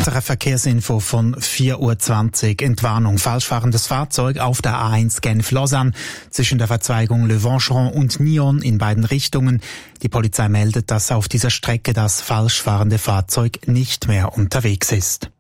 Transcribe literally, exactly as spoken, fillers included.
Weitere Verkehrsinfo von vier Uhr zwanzig. Entwarnung. Falschfahrendes Fahrzeug auf der A eins Genf-Lausanne zwischen der Verzweigung Le Vancheron und Nyon in beiden Richtungen. Die Polizei meldet, dass auf dieser Strecke das falschfahrende Fahrzeug nicht mehr unterwegs ist.